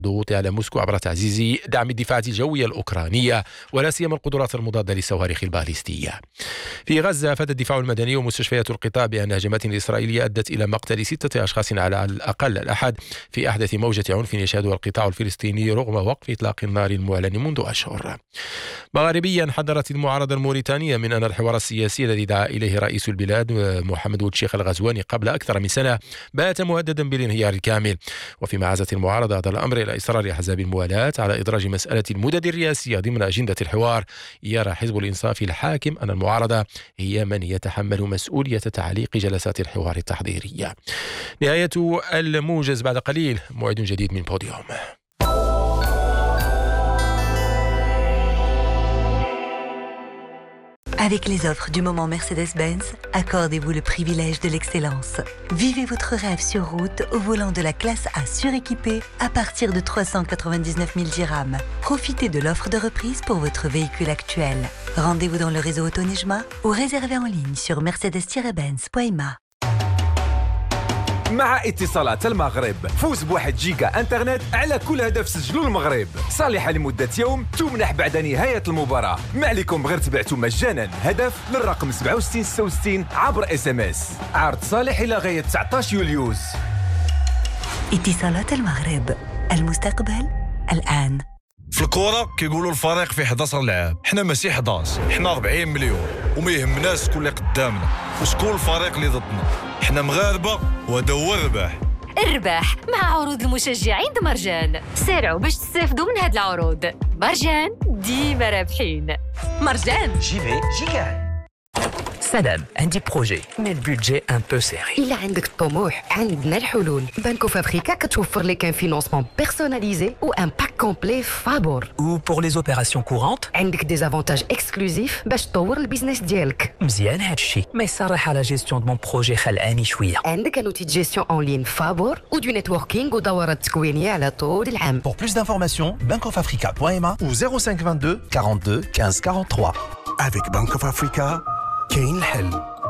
الضغوط على موسكو عبر تعزيز دعم الدفاعات الجوية الأوكرانية ولا سيما القدرات المضادة للصواريخ الباليستية. في غزة أفاد الدفاع المدني ومستشفيات القطاع بأن هجمات إسرائيلية أدت إلى مقتل 6 أشخاص على الأقل الأحد في أحدث موجة عنف يشهدها القطاع الفلسطيني رغم وقف إطلاق النار المعلن منذ أشهر. مغاربيا حذرت المعارضة الموريتانية من أن الحوار السياسي الذي دعا إليه رئيس البلاد محمد وتشيخ الغزواني قبل أكثر من سنة بات مهددا بالانهيار الكامل. وفيما عزت المعارضة هذا الأمر إلى إصرار أحزاب الموالاة على إدراج مسألة المدد الرئاسية ضمن أجندة الحوار، يرى حزب الإنصاف الحاكم أن المعارضة هي من يتحمل مسؤولية تعليق جلسات الحوار التحضيرية. نهاية الموجز بعد قليل، موعد جديد من بوديوم. Avec les offres du moment Mercedes-Benz, accordez-vous le privilège de l'excellence. Vivez votre rêve sur route au volant de la classe A suréquipée à partir de 399 000 dirhams. Profitez de l'offre de reprise pour votre véhicule actuel. Rendez-vous dans le réseau Autonejma ou réservez en ligne sur mercedes-benz.ma. مع اتصالات المغرب فوز بواحد جيجا انترنت على كل هدف سجلوا المغرب، صالحة لمدة يوم تمنح بعد نهاية المباراة. ما عليكم غير تبعتوا مجانا هدف للرقم 6766 عبر SMS. عرض صالح إلى غاية 19 يوليوز. اتصالات المغرب، المستقبل الآن. في الكورة كيقولوا الفريق فيه 11 لاعب، حنا ماشي 11، حنا 40 مليون وما يهمناش شكون اللي قدامنا وشكون الفريق اللي ضدنا. حنا مغاربة وهذا هو الرباح. الرباح مع عروض المشجعين مرجان. سارعوا باش تستافدوا من هاد العروض. مرجان ديما رابحين. مرجان جي كان. سلام، عندي بروجي مي البودجي ان بو سيري. إلا عندك الطموح عندنا الحلول. بانكو فابريكا كتوفر لك ان فينونسمون بيرسوناليزي و ان باك كومبلي فابور. و بور لي زوبيراسيون كورونت عندك دي زافونتاج اكسكلوزيف باش تطور البيزنس ديالك. مزيان هادشي، مي صراحه لا جيستيون دو مون بروجي خلعاني شويه. عندك ان اوتي دو جيستيون اون لين فابور و دو نيتوركينغ ودورات تكوينيه على طول العام. Pour plus d'informations, bankofafrica.ma ou 0522 42 15 43. Avec Bank of Africa, كاين الحل.